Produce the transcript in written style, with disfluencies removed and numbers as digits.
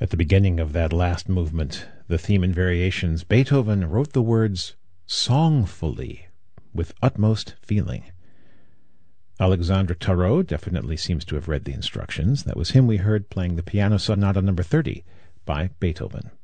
At the beginning of that last movement, the theme and variations, Beethoven wrote the words songfully, with utmost feeling. Alexandre Tarot definitely seems to have read the instructions. That was him we heard playing the Piano Sonata No. 30 by Beethoven.